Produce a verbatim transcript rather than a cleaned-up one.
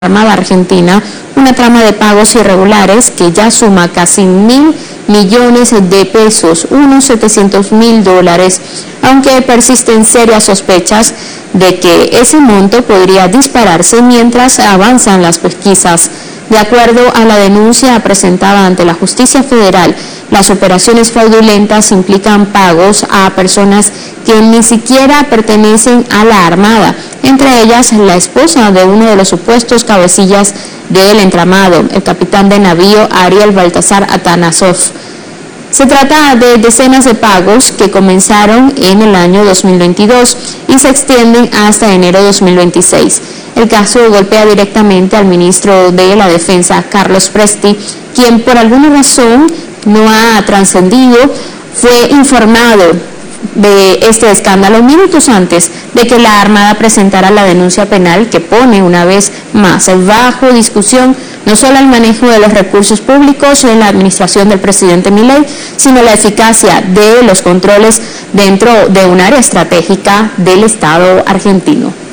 Armada Argentina una trama de pagos irregulares que ya suma casi mil millones de pesos, unos setecientos mil dólares, aunque persisten serias sospechas de que ese monto podría dispararse mientras avanzan las pesquisas. De acuerdo a la denuncia presentada ante la Justicia Federal, las operaciones fraudulentas implican pagos a personas que ni siquiera pertenecen a la Armada, entre ellas la esposa de uno de los supuestos cabecillas del entramado, el capitán de navío Ariel Baltasar Atanasov. Se trata de decenas de pagos que comenzaron en el año dos mil veintidós y se extienden hasta enero de dos mil veintiséis. El caso golpea directamente al ministro de la Defensa, Carlos Presti, quien por alguna razón no ha trascendido, fue informado de este escándalo minutos antes de que la Armada presentara la denuncia penal que pone una vez más bajo discusión no solo el manejo de los recursos públicos en la administración del presidente Milei, sino la eficacia de los controles dentro de un área estratégica del Estado argentino.